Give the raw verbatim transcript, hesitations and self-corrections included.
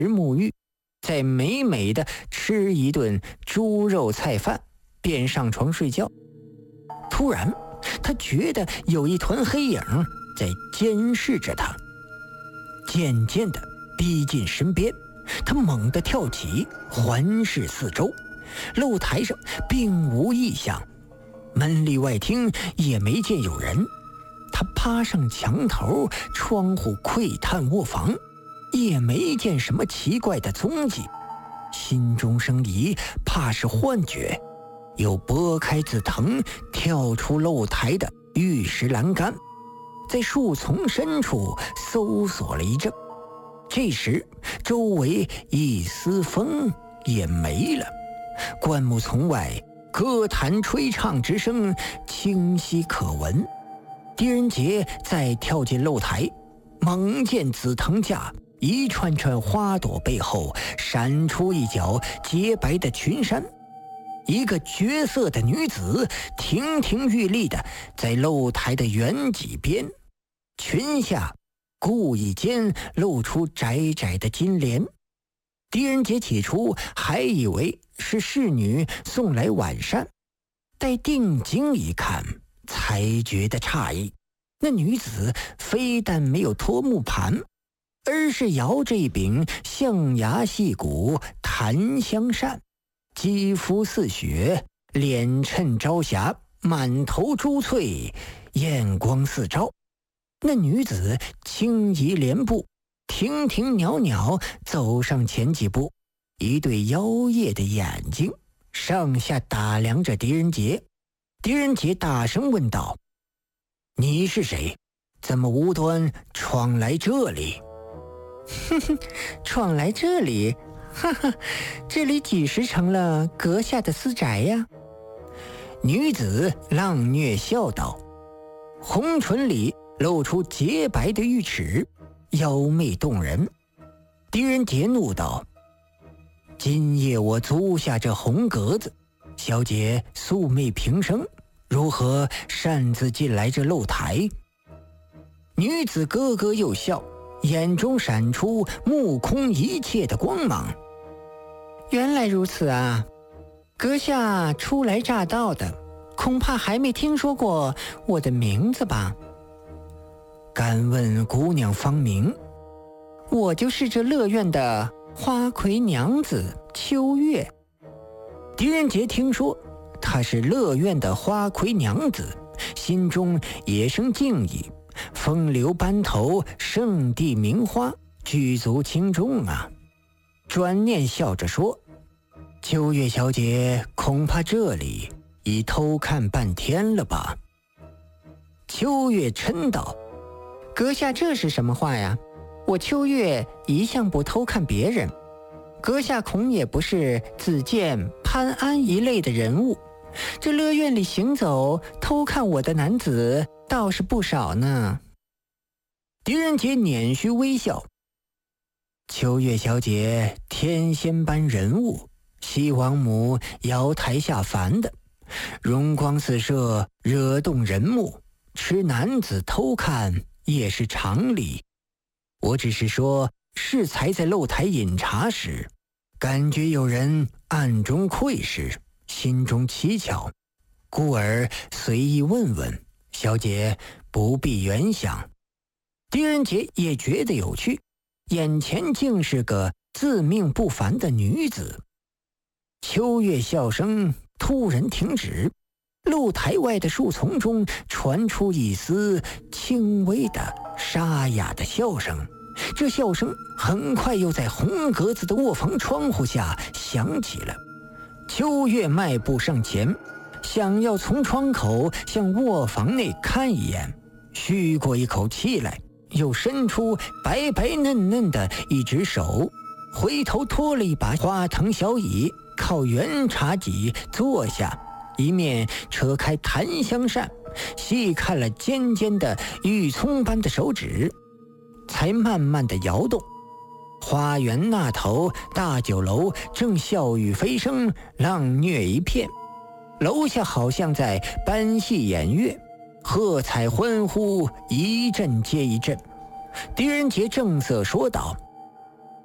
沐浴，再美美的吃一顿猪肉菜饭，便上床睡觉。突然他觉得有一团黑影在监视着他，渐渐地逼近身边。他猛地跳起，环视四周，露台上并无异象，门里外厅也没见有人。他爬上墙头，窗户窥探卧房，也没见什么奇怪的踪迹，心中生疑，怕是幻觉，又拨开紫藤，跳出露台的玉石栏杆，在树丛深处搜索了一阵。这时周围一丝风也没了，灌木丛外歌坛吹唱之声清晰可闻。狄仁杰再跳进露台，猛见紫藤架一串串花朵背后闪出一角洁白的裙衫，一个绝色的女子亭亭玉立的在露台的圆脊边，裙下故意间露出窄窄的金莲。狄仁杰起初还以为是侍女送来晚膳，待定睛一看，才觉得诧异。那女子非但没有脱木盘，而是摇着一柄象牙细骨檀香扇，肌肤似雪，脸衬朝霞，满头珠翠，艳光四照。那女子轻移莲步，亭亭袅袅走上前几步，一对妖冶的眼睛上下打量着狄仁杰。狄仁杰大声问道：你是谁？怎么无端闯来这里？哼哼，闯来这里？哈哈，这里几时成了阁下的私宅呀？女子浪谑笑道，红唇里露出洁白的玉齿，妖媚动人。狄仁杰怒道：今夜我租下这红格子，小姐素昧平生，如何擅自进来这露台？女子咯咯又笑，眼中闪出目空一切的光芒。原来如此啊，阁下初来乍到的，恐怕还没听说过我的名字吧？敢问姑娘芳名？我就是这乐院的花魁娘子秋月。狄仁杰听说她是乐院的花魁娘子，心中也生敬意，风流班头，圣地名花，举足轻重啊。转念笑着说：秋月小姐恐怕这里已偷看半天了吧？秋月嗔道：阁下这是什么话呀？我秋月一向不偷看别人，阁下恐也不是子建、潘安一类的人物，这乐院里行走偷看我的男子倒是不少呢。狄仁杰捻须微笑：秋月小姐天仙般人物，西王母瑶台下凡的，容光四射，惹动人目，吃男子偷看也是常理。我只是说适才在露台饮茶时，感觉有人暗中窥视，心中蹊跷，故而随意问问，小姐不必原想。狄仁杰也觉得有趣，眼前竟是个自命不凡的女子。秋月笑声突然停止，露台外的树丛中传出一丝轻微的沙哑的笑声，这笑声很快又在红格子的卧房窗户下响起了。秋月迈步上前，想要从窗口向卧房内看一眼，吁过一口气来，又伸出白白嫩嫩的一只手，回头拖了一把花藤小椅，靠圆茶几坐下，一面扯开檀香扇，细看了尖尖的玉葱般的手指，才慢慢的摇动。花园那头大酒楼正笑语飞声，浪谑一片，楼下好像在搬戏演乐，喝彩欢呼一阵接一阵。狄仁杰正色说道：